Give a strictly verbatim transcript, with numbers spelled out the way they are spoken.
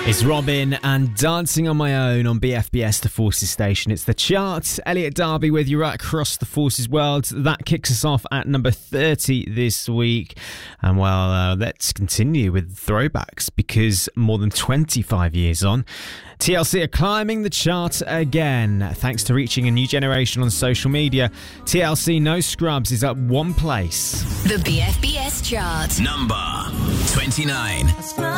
It's Robin and Dancing on My Own on B F B S, the Forces station. It's the chart. Elliot Darby with you right across the Forces world. That kicks us off at number thirty this week. And well, uh, let's continue with throwbacks, because more than twenty-five years on, T L C are climbing the chart again. Thanks to reaching a new generation on social media, T L C No Scrubs is up one place. The B F B S chart. Number twenty-nine.